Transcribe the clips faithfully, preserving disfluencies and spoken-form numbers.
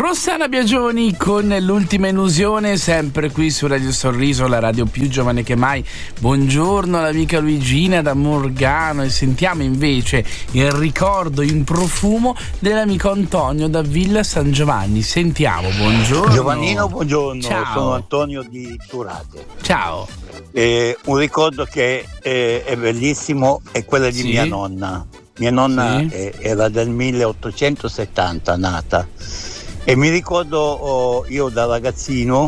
Rossana Biagioni con l'ultima illusione, sempre qui su Radio Sorriso, la radio più giovane che mai. Buongiorno all'amica Luigina da Morgano, e sentiamo invece il ricordo in profumo dell'amico Antonio da Villa San Giovanni. Sentiamo, buongiorno. Giovannino, buongiorno. Ciao. Sono Antonio di Turate. Ciao. Eh, un ricordo che eh, è bellissimo è quello di Sì. mia nonna. Mia nonna Sì. eh, era del milleottocentosettanta nata, e mi ricordo oh, io da ragazzino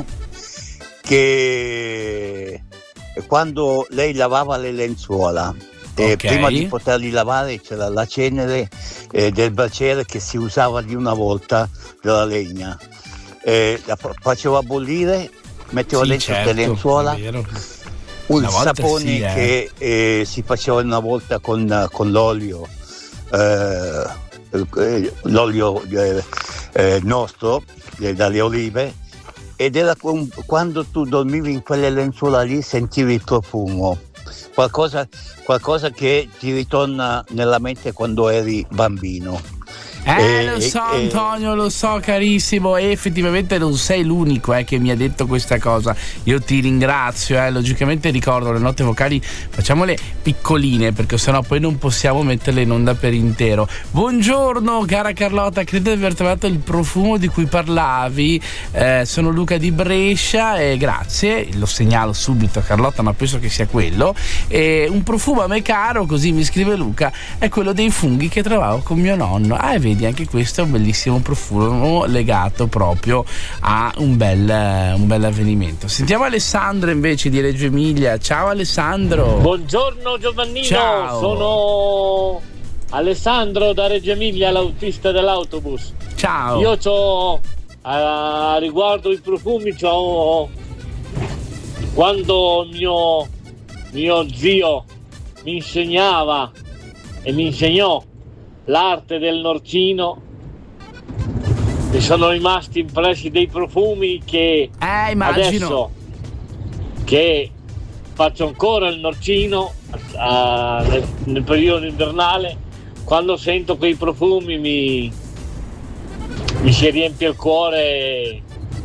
che quando lei lavava le lenzuola, eh, Ok. prima di poterli lavare c'era la cenere eh, del braciere che si usava di una volta della legna, eh, la fa- faceva bollire, metteva Sì, dentro certo, le lenzuola, è vero. un Una volta sapone sì, eh. che eh, si faceva una volta con, con l'olio, eh, eh, l'olio eh, eh, nostro, eh, dalle olive, ed era con- quando tu dormivi in quelle lenzuola lì sentivi il profumo, qualcosa, qualcosa che ti ritorna nella mente quando eri bambino. Eh, E- lo so e- Antonio, lo so carissimo, e effettivamente non sei l'unico eh, che mi ha detto questa cosa. Io ti ringrazio, eh. Logicamente ricordo le note vocali, facciamole piccoline perché sennò poi non possiamo metterle in onda per intero. Buongiorno cara Carlotta, credo di aver trovato il profumo di cui parlavi. Eh, sono Luca di Brescia e grazie, lo segnalo subito a Carlotta, ma penso che sia quello. E un profumo a me caro, così mi scrive Luca, è quello dei funghi che trovavo con mio nonno. Ah, e vedi, anche questo è un bellissimo profumo legato proprio a un bel, un bel avvenimento. Sentiamo Alessandro invece di Reggio Emilia. Ciao Alessandro. Buongiorno Giovannino, Ciao. sono Alessandro da Reggio Emilia, l'autista dell'autobus. Ciao. Io c'ho, a riguardo i profumi, c'ho, quando mio, mio zio mi insegnava e mi insegnò l'arte del norcino, mi sono rimasti impressi dei profumi che Eh, immagino. adesso che faccio ancora il norcino ah, nel, nel periodo invernale, quando sento quei profumi mi, mi si riempie il cuore e,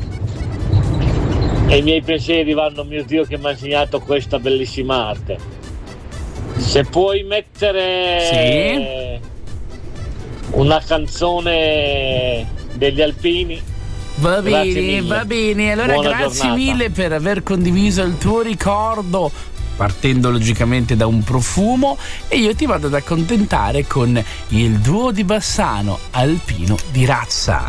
e i miei pensieri vanno a mio Dio che mi ha insegnato questa bellissima arte. Se puoi mettere una canzone degli Alpini. Va Grazie bene, mille. va bene. Allora Buona grazie giornata. mille per aver condiviso il tuo ricordo, partendo logicamente da un profumo, e io ti vado ad accontentare con il duo di Bassano, Alpino di razza.